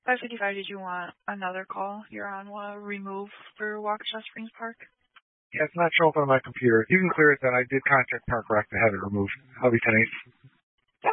555, did you want another call you're on remove for Waukesha Springs Park? Yeah, it's not showing up on my computer. If you can clear it, then I did contact Park Rec to have it removed. I'll be 10-8.